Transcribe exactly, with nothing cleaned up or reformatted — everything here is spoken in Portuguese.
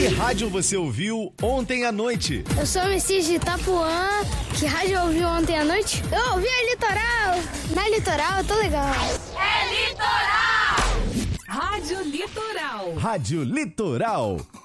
Que rádio você ouviu ontem à noite? Eu sou o Messias de Itapuã. Que rádio eu ouvi ontem à noite? Eu ouvi a Litoral. Na Litoral, eu tô legal. É Litoral! Rádio Litoral. Rádio Litoral.